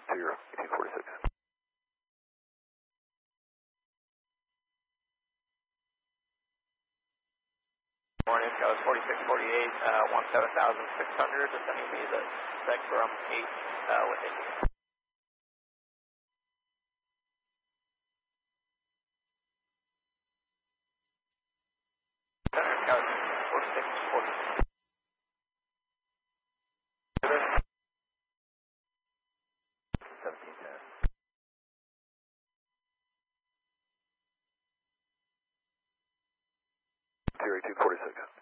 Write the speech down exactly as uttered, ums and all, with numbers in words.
to your eighteen forty-six. Morning, Coast forty-six forty-eight, uh, one seven thousand six hundred, sending me the Spectrum eight uh, with India. Center, Coast forty-six forty. seventeen ten. Tier eighteen forty-six.